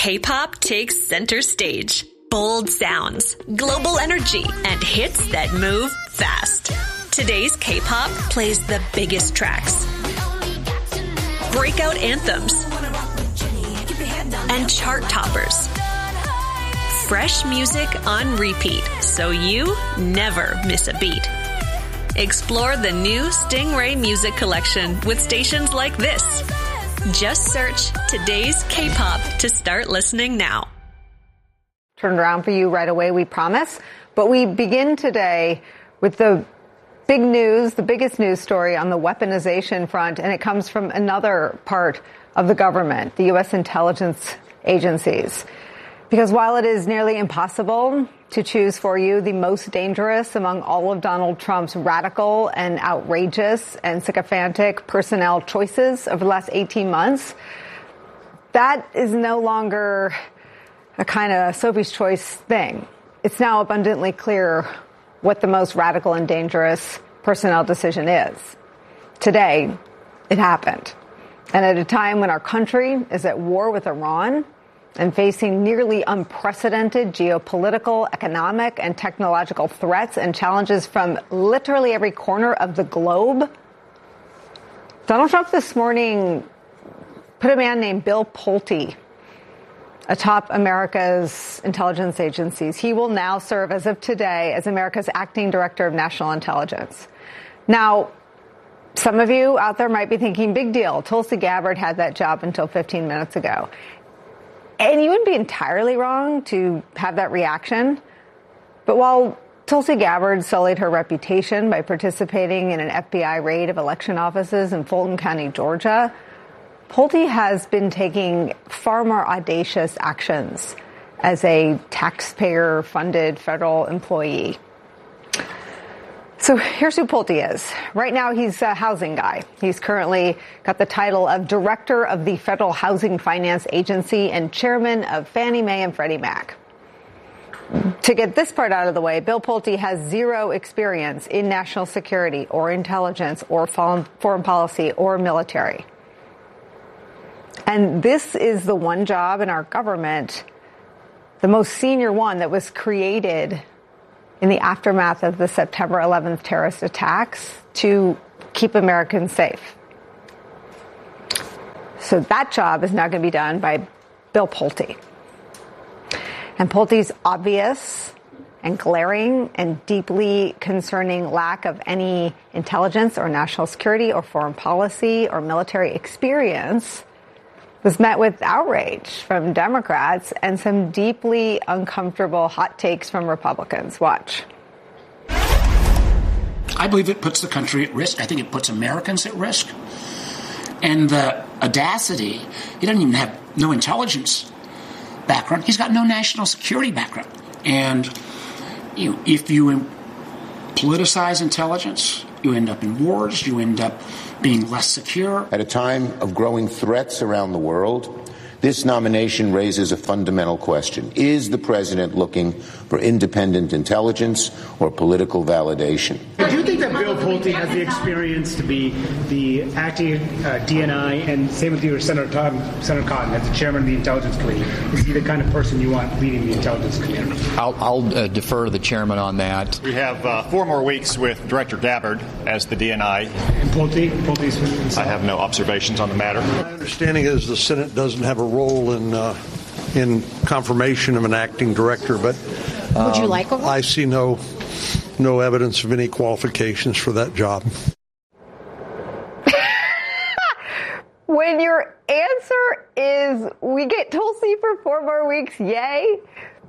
K-pop takes center stage. Bold sounds, global energy, and hits that move fast. Today's K-pop plays the biggest tracks, breakout anthems, and chart toppers. Fresh music on repeat, so you never miss a beat. Explore the new Stingray Music Collection with stations like this. Just search Today's K-pop to start listening now. Turned around for you right away, we promise. But we begin today with the big news, the biggest news story on the weaponization front, and it comes from another part of the government, the U.S. intelligence agencies. Because while it is nearly impossible to choose for you the most dangerous among all of Donald Trump's radical and outrageous and sycophantic personnel choices over the last 18 months, that is no longer a kind of Sophie's Choice thing. It's now abundantly clear what the most radical and dangerous personnel decision is. Today, it happened. And at a time when our country is at war with Iran and facing nearly unprecedented geopolitical, economic, and technological threats and challenges from literally every corner of the globe, Donald Trump this morning put a man named Bill Pulte atop America's intelligence agencies. He will now serve, as of today, as America's acting director of national intelligence. Now, some of you out there might be thinking, big deal. Tulsi Gabbard had that job until 15 minutes ago. And you wouldn't be entirely wrong to have that reaction. But while Tulsi Gabbard sullied her reputation by participating in an FBI raid of election offices in Fulton County, Georgia, Pulte has been taking far more audacious actions as a taxpayer-funded federal employee. So here's who Pulte is. Right now, he's a housing guy. He's currently got the title of Director of the Federal Housing Finance Agency and Chairman of Fannie Mae and Freddie Mac. To get this part out of the way, Bill Pulte has zero experience in national security or intelligence or foreign policy or military. And this is the one job in our government, the most senior one, that was created in the aftermath of the September 11th terrorist attacks to keep Americans safe. So that job is now going to be done by Bill Pulte. And Pulte's obvious and glaring and deeply concerning lack of any intelligence or national security or foreign policy or military experience was met with outrage from Democrats and some deeply uncomfortable hot takes from Republicans. Watch. I believe it puts the country at risk. I think it puts Americans at risk. And the audacity, he doesn't even have no intelligence background. He's got no national security background. And if you politicize intelligence, you end up in wars, you end up being less secure. At a time of growing threats around the world, this nomination raises a fundamental question. Is the president looking for independent intelligence or political validation? Do you think that Bill Pulte has the experience to be the acting DNI, and same with you, Senator Cotton, as the chairman of the Intelligence Committee? Is he the kind of person you want leading the Intelligence Committee? I'll defer to the chairman on that. We have 4 more weeks with Director Gabbard as the DNI. And Pulte's I have no observations on the matter. My understanding is the Senate doesn't have a role in confirmation of an acting director, but would you like a role? I see no evidence of any qualifications for that job. When your answer is, we get Tulsi for 4 more weeks, yay,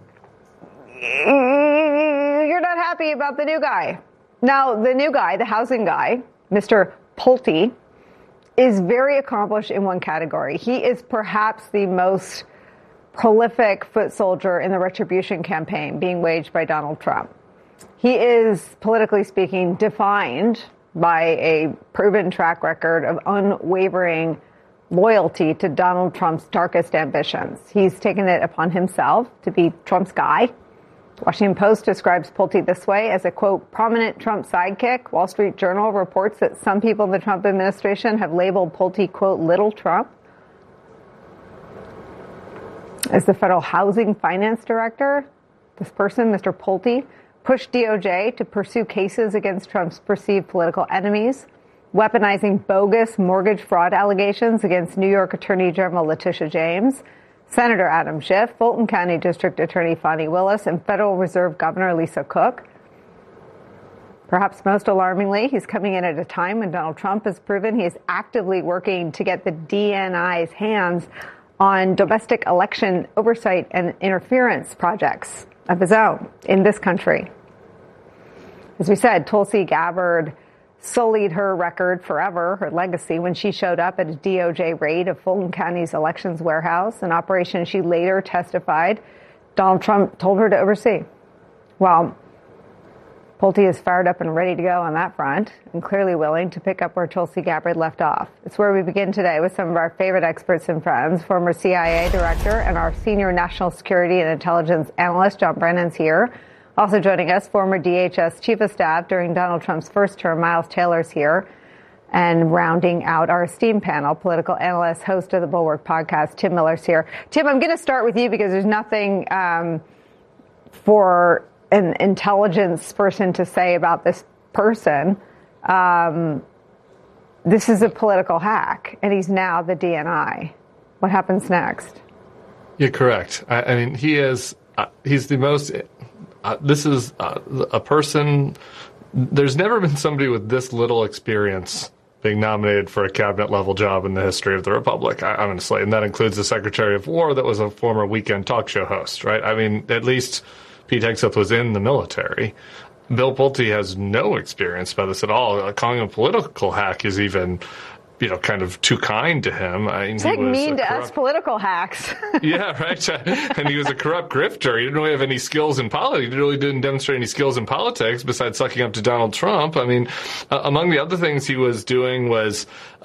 you're not happy about the new guy. Now, the new guy, the housing guy, Mr. Pulte, is very accomplished in one category. He is perhaps the most prolific foot soldier in the retribution campaign being waged by Donald Trump. He is, politically speaking, defined by a proven track record of unwavering loyalty to Donald Trump's darkest ambitions. He's taken it upon himself to be Trump's guy. Washington Post describes Pulte this way as a, quote, prominent Trump sidekick. Wall Street Journal reports that some people in the Trump administration have labeled Pulte, quote, little Trump. As the Federal Housing Finance Director, this person, Mr. Pulte, pushed DOJ to pursue cases against Trump's perceived political enemies, weaponizing bogus mortgage fraud allegations against New York Attorney General Letitia James, Senator Adam Schiff, Fulton County District Attorney Fani Willis, and Federal Reserve Governor Lisa Cook. Perhaps most alarmingly, he's coming in at a time when Donald Trump has proven he is actively working to get the DNI's hands on domestic election oversight and interference projects of his own in this country. As we said, Tulsi Gabbard sullied her record forever, her legacy, when she showed up at a DOJ raid of Fulton County's elections warehouse, an operation she later testified Donald Trump told her to oversee. Well, Pulte is fired up and ready to go on that front and clearly willing to pick up where Tulsi Gabbard left off. It's where we begin today with some of our favorite experts and friends. Former CIA director and our senior national security and intelligence analyst, John Brennan's here. Also joining us, former DHS chief of staff during Donald Trump's first term, Miles Taylor's here. And rounding out our esteemed panel, political analyst, host of the Bulwark podcast, Tim Miller's here. Tim, I'm going to start with you because there's nothing for an intelligence person to say about this person. This is a political hack, and he's now the DNI. What happens next? You're correct. I mean, he's the most, this is a person, there's never been somebody with this little experience being nominated for a cabinet level job in the history of the Republic, honestly. And that includes the Secretary of War that was a former weekend talk show host, right? I mean, at least Pete Hegseth was in the military. Bill Pulte has no experience by this at all. Calling him a political hack is even, kind of too kind to him. It's like mean to us political hacks. Yeah, right. And he was a corrupt grifter. He didn't really have any skills in politics. He really didn't demonstrate any skills in politics besides sucking up to Donald Trump. I mean, among the other things he was doing was,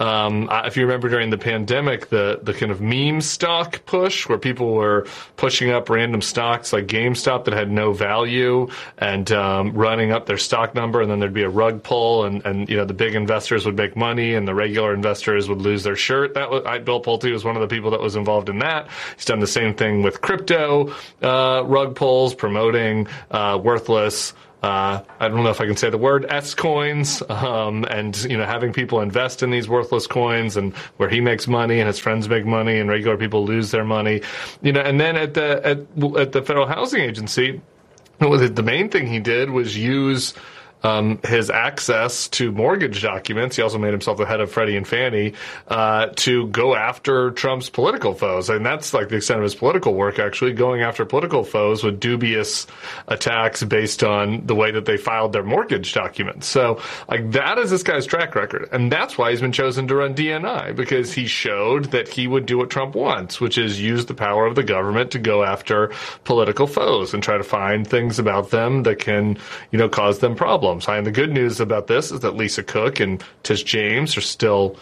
if you remember during the pandemic, the kind of meme stock push where people were pushing up random stocks like GameStop that had no value and running up their stock number, and then there'd be a rug pull, and the big investors would make money and the regular investors would lose their shirt. Bill Pulte was one of the people that was involved in that. He's done the same thing with crypto rug pulls, promoting worthless, I don't know if I can say the word, S coins, and having people invest in these worthless coins, and where he makes money and his friends make money and regular people lose their money. And then at the Federal Housing Agency, the main thing he did was use his access to mortgage documents. He also made himself the head of Freddie and Fannie to go after Trump's political foes. And that's like the extent of his political work, actually, going after political foes with dubious attacks based on the way that they filed their mortgage documents. So, that is this guy's track record. And that's why he's been chosen to run DNI, because he showed that he would do what Trump wants, which is use the power of the government to go after political foes and try to find things about them that can, cause them problems. And the good news about this is that Lisa Cook and Tish James are still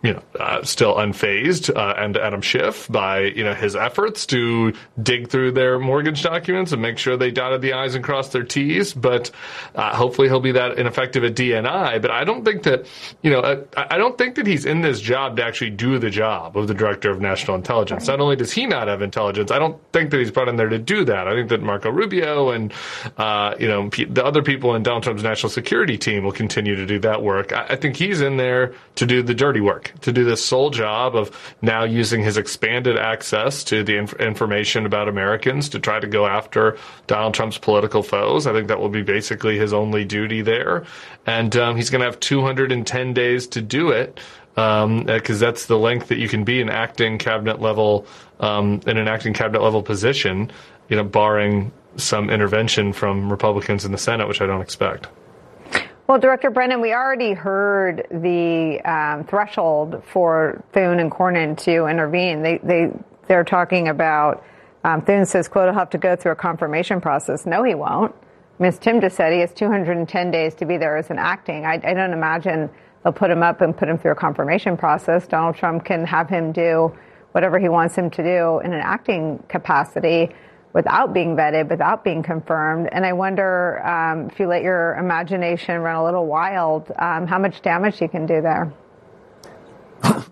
unfazed, and Adam Schiff by, his efforts to dig through their mortgage documents and make sure they dotted the I's and crossed their T's. But hopefully he'll be that ineffective at DNI. But I don't think that, I don't think that he's in this job to actually do the job of the Director of National Intelligence. Not only does he not have intelligence, I don't think that he's brought in there to do that. I think that Marco Rubio and, the other people in Donald Trump's national security team will continue to do that work. I think he's in there to do the dirty work, to do this sole job of now using his expanded access to the information about Americans to try to go after Donald Trump's political foes. I think that will be basically his only duty there. And he's going to have 210 days to do it, because that's the length that you can be in acting cabinet level, in an acting cabinet level position, barring some intervention from Republicans in the Senate, which I don't expect. Well, Director Brennan, we already heard the threshold for Thune and Cornyn to intervene. They're talking about, Thune says, quote, he'll have to go through a confirmation process. No, he won't. As Tim just said, he has 210 days to be there as an acting. I don't imagine they'll put him up and put him through a confirmation process. Donald Trump can have him do whatever he wants him to do in an acting capacity without being vetted, without being confirmed. And I wonder if you let your imagination run a little wild, how much damage you can do there.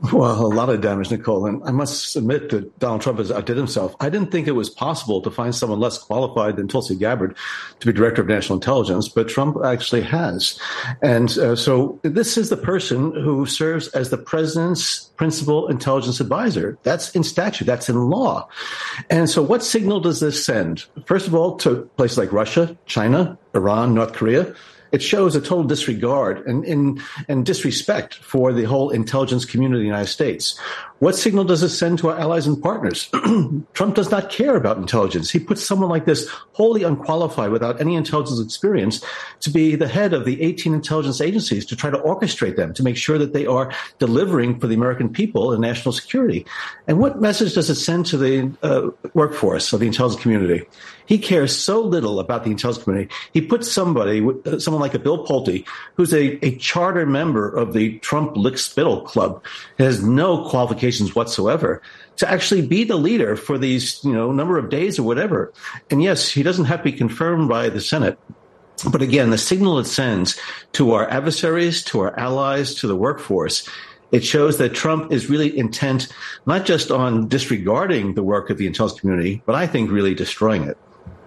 Well, a lot of damage, Nicole. And I must admit that Donald Trump has outdid himself. I didn't think it was possible to find someone less qualified than Tulsi Gabbard to be director of national intelligence, but Trump actually has. And so this is the person who serves as the president's principal intelligence advisor. That's in statute. That's in law. And so what signal does this send? First of all, to places like Russia, China, Iran, North Korea. It shows a total disregard and disrespect for the whole intelligence community of the United States. What signal does it send to our allies and partners? Trump does not care about intelligence. He puts someone like this, wholly unqualified, without any intelligence experience, to be the head of the 18 intelligence agencies, to try to orchestrate them, to make sure that they are delivering for the American people and national security. And what message does it send to the workforce of the intelligence community? He cares so little about the intelligence community. He puts someone like a Bill Pulte, who's a charter member of the Trump Lick-Spittle Club, has no qualifications whatsoever, to actually be the leader for these, number of days or whatever. And yes, he doesn't have to be confirmed by the Senate. But again, the signal it sends to our adversaries, to our allies, to the workforce, it shows that Trump is really intent not just on disregarding the work of the intelligence community, but I think really destroying it.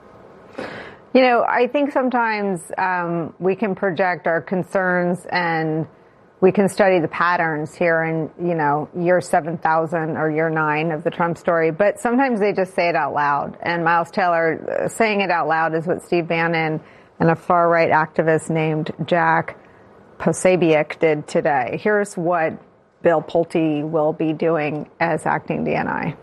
I think sometimes we can project our concerns and we can study the patterns here in, year 7,000 or year 9 of the Trump story, but sometimes they just say it out loud. And Miles Taylor saying it out loud is what Steve Bannon and a far-right activist named Jack Posobiec did today. Here's what Bill Pulte will be doing as acting DNI.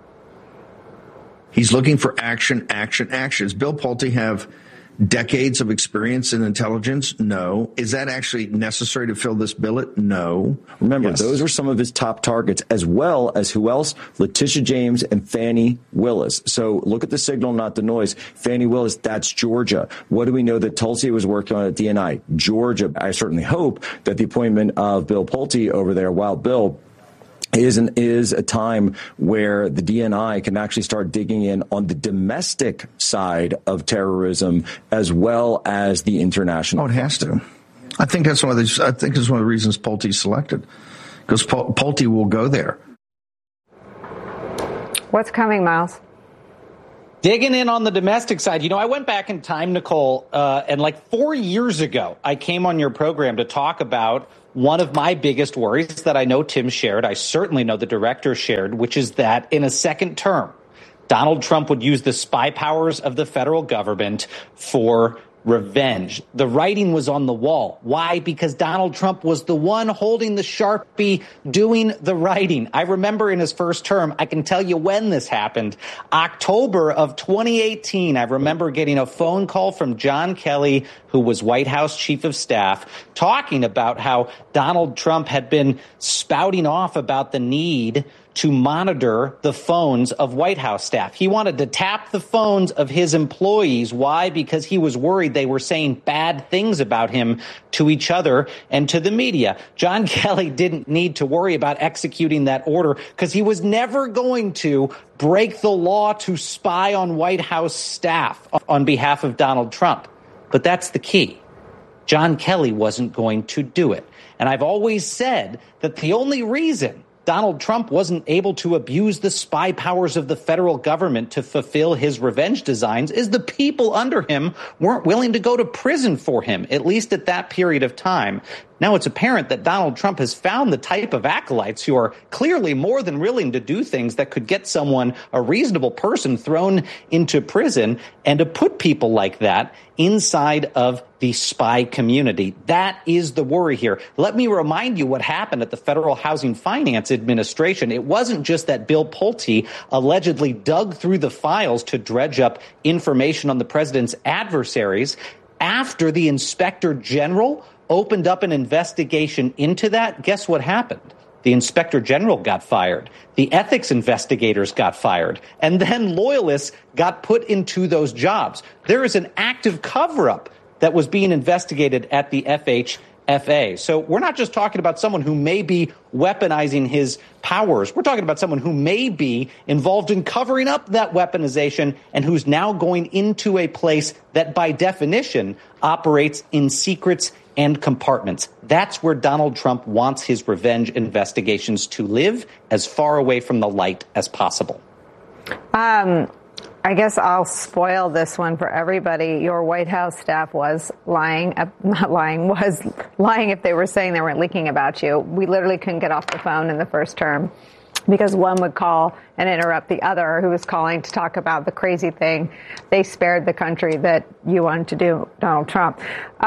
He's looking for action, action, action. Does Bill Pulte have decades of experience in intelligence? No. Is that actually necessary to fill this billet? No. Remember, those were some of his top targets, as well as who else? Letitia James and Fani Willis. So look at the signal, not the noise. Fani Willis, that's Georgia. What do we know that Tulsi was working on at DNI? Georgia. I certainly hope that the appointment of Bill Pulte over there, Wild Bill, is a time where the DNI can actually start digging in on the domestic side of terrorism as well as the international. Oh, it has to. I think that's one of the reasons Pulte's selected, because Pulte will go there. What's coming, Miles? Digging in on the domestic side, I went back in time, Nicole, and like 4 years ago, I came on your program to talk about one of my biggest worries that I know Tim shared, I certainly know the director shared, which is that in a second term, Donald Trump would use the spy powers of the federal government for revenge. The writing was on the wall. Why? Because Donald Trump was the one holding the Sharpie, doing the writing. I remember in his first term, I can tell you when this happened, October of 2018. I remember getting a phone call from John Kelly, who was White House chief of staff, talking about how Donald Trump had been spouting off about the need to monitor the phones of White House staff. He wanted to tap the phones of his employees. Why? Because he was worried they were saying bad things about him to each other and to the media. John Kelly didn't need to worry about executing that order because he was never going to break the law to spy on White House staff on behalf of Donald Trump. But that's the key. John Kelly wasn't going to do it. And I've always said that the only reason Donald Trump wasn't able to abuse the spy powers of the federal government to fulfill his revenge designs is the people under him weren't willing to go to prison for him, at least at that period of time. Now it's apparent that Donald Trump has found the type of acolytes who are clearly more than willing to do things that could get someone, a reasonable person, thrown into prison, and to put people like that inside of the spy community. That is the worry here. Let me remind you what happened at the Federal Housing Finance Administration. It wasn't just that Bill Pulte allegedly dug through the files to dredge up information on the president's adversaries. After the Inspector General opened up an investigation into that, guess what happened? The Inspector General got fired. The ethics investigators got fired. And then loyalists got put into those jobs. There is an active cover-up that was being investigated at the FHFA. FA. So we're not just talking about someone who may be weaponizing his powers. We're talking about someone who may be involved in covering up that weaponization and who's now going into a place that by definition operates in secrets and compartments. That's where Donald Trump wants his revenge investigations to live, as far away from the light as possible. I guess I'll spoil this one for everybody. Your White House staff was lying if they were saying they weren't leaking about you. We literally couldn't get off the phone in the first term because one would call and interrupt the other who was calling to talk about the crazy thing they spared the country that you wanted to do, Donald Trump.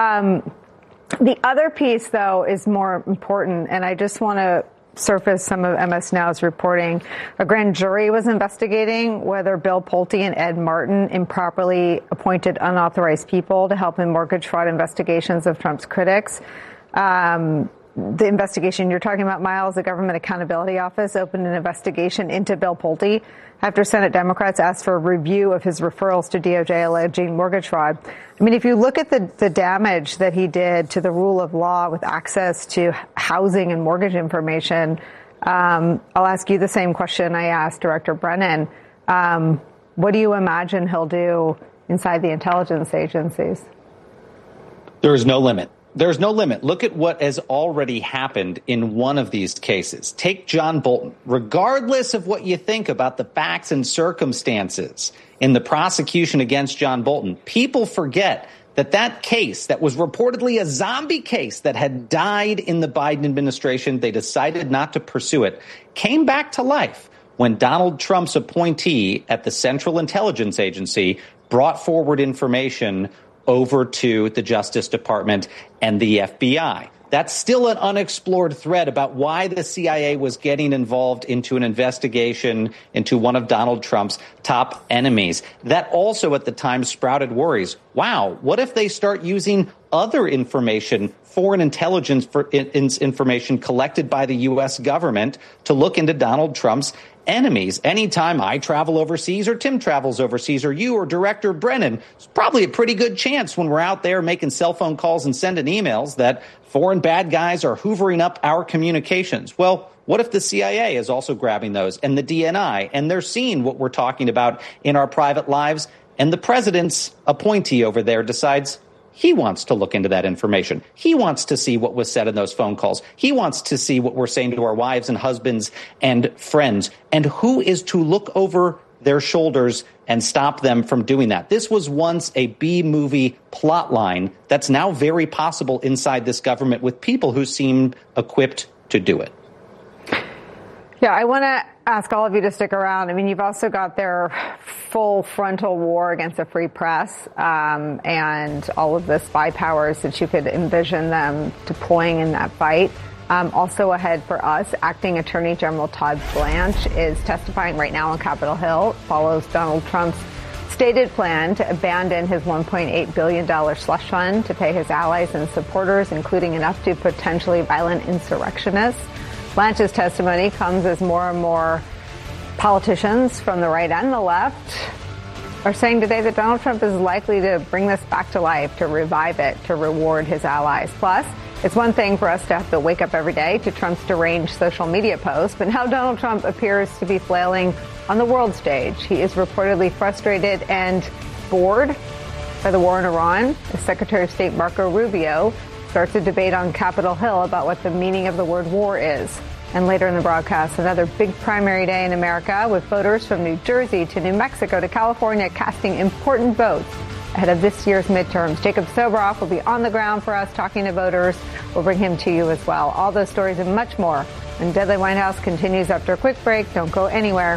The other piece, though, is more important, and I just want to surface some of MS Now's reporting. A grand jury was investigating whether Bill Pulte and Ed Martin improperly appointed unauthorized people to help in mortgage fraud investigations of Trump's critics. The investigation you're talking about, Miles, the Government Accountability Office opened an investigation into Bill Pulte after Senate Democrats asked for a review of his referrals to DOJ alleging mortgage fraud. I mean, if you look at the damage that he did to the rule of law with access to housing and mortgage information, I'll ask you the same question I asked Director Brennan. What do you imagine he'll do inside the intelligence agencies? There is no limit. There's no limit. Look at what has already happened in one of these cases. Take John Bolton. Regardless of what you think about the facts and circumstances in the prosecution against John Bolton, people forget that case that was reportedly a zombie case that had died in the Biden administration, they decided not to pursue it, came back to life when Donald Trump's appointee at the Central Intelligence Agency brought forward information over to the Justice Department and the FBI. That's still an unexplored thread about why the CIA was getting involved into an investigation into one of Donald Trump's top enemies. That also at the time sprouted worries. Wow, what if they start using other information, foreign intelligence information collected by the U.S. government to look into Donald Trump's enemies? Anytime I travel overseas or Tim travels overseas or you or Director Brennan, it's probably a pretty good chance when we're out there making cell phone calls and sending emails that foreign bad guys are hoovering up our communications. Well, what if the CIA is also grabbing those and the DNI and they're seeing what we're talking about in our private lives and the president's appointee over there decides he wants to look into that information. He wants to see what was said in those phone calls. He wants to see what we're saying to our wives and husbands and friends. And who is to look over their shoulders and stop them from doing that? This was once a B-movie plot line that's now very possible inside this government with people who seem equipped to do it. Yeah, I want to ask all of you to stick around. I mean, you've also got their full frontal war against the free press and all of the spy powers that you could envision them deploying in that fight. Also ahead for us, Acting Attorney General Todd Blanche is testifying right now on Capitol Hill. Follows Donald Trump's stated plan to abandon his $1.8 billion slush fund to pay his allies and supporters, including enough to potentially violent insurrectionists. Blanche's testimony comes as more and more politicians from the right and the left are saying today that Donald Trump is likely to bring this back to life, to revive it, to reward his allies. Plus, it's one thing for us to have to wake up every day to Trump's deranged social media posts, but now Donald Trump appears to be flailing on the world stage. He is reportedly frustrated and bored by the war in Iran. As Secretary of State Marco Rubio starts a debate on Capitol Hill about what the meaning of the word war is. And later in the broadcast, another big primary day in America with voters from New Jersey to New Mexico to California casting important votes ahead of this year's midterms. Jacob Soboroff will be on the ground for us talking to voters. We'll bring him to you as well. All those stories and much more. And Deadly White House continues after a quick break. Don't go anywhere.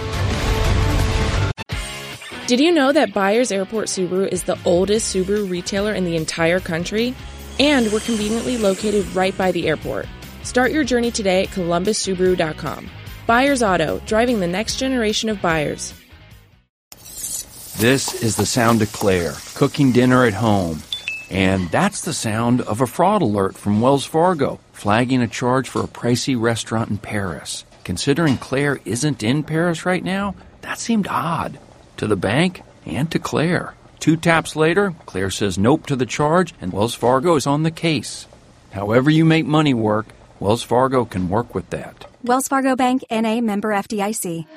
Did you know that Byers Airport Subaru is the oldest Subaru retailer in the entire country? And we're conveniently located right by the airport. Start your journey today at ColumbusSubaru.com. Byers Auto, driving the next generation of buyers. This is the sound of Claire, cooking dinner at home. And that's the sound of a fraud alert from Wells Fargo, flagging a charge for a pricey restaurant in Paris. Considering Claire isn't in Paris right now, that seemed odd. To the bank and to Claire. 2 taps later, Claire says nope to the charge, and Wells Fargo is on the case. However you make money work, Wells Fargo can work with that. Wells Fargo Bank, N.A., member FDIC.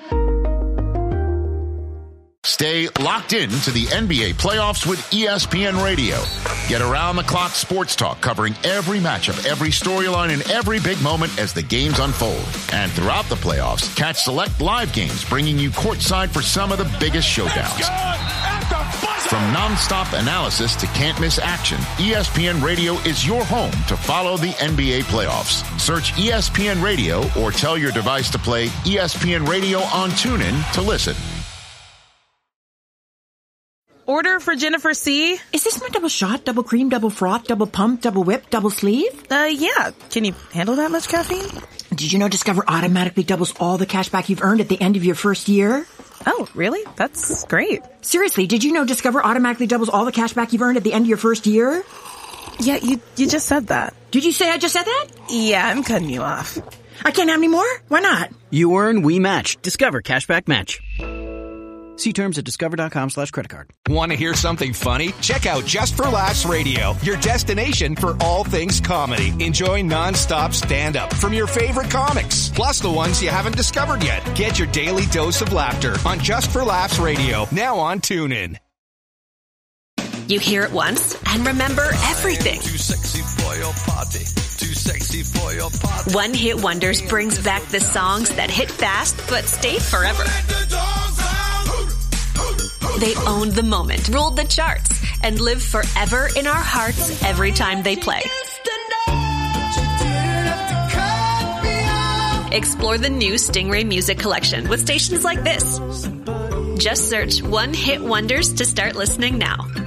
Stay locked in to the NBA playoffs with ESPN Radio. Get around-the-clock sports talk covering every matchup, every storyline, and every big moment as the games unfold. And throughout the playoffs, catch select live games bringing you courtside for some of the biggest showdowns. From nonstop analysis to can't-miss action, ESPN Radio is your home to follow the NBA playoffs. Search ESPN Radio or tell your device to play ESPN Radio on TuneIn to listen. Order for Jennifer C. Is this my double shot, double cream, double froth, double pump, double whip, double sleeve? Yeah. Can you handle that much caffeine? Did you know Discover automatically doubles all the cash back you've earned at the end of your first year? Oh, really? That's great. Seriously, did you know Discover automatically doubles all the cash back you've earned at the end of your first year? Yeah, you just said that. Did you say I just said that? Yeah, I'm cutting you off. I can't have any more? Why not? You earn, we match. Discover Cashback Match. See terms at discover.com/creditcard. Want to hear something funny? Check out Just for Laughs Radio, your destination for all things comedy. Enjoy nonstop stand-up from your favorite comics, plus the ones you haven't discovered yet. Get your daily dose of laughter on Just for Laughs Radio, now on TuneIn. You hear it once and remember everything. Too sexy for your party. Too sexy for your party. One Hit Wonders brings back the songs that hit fast but stay forever. They owned the moment, ruled the charts, and live forever in our hearts every time they play. Explore the new Stingray Music Collection with stations like this. Just search One Hit Wonders to start listening now.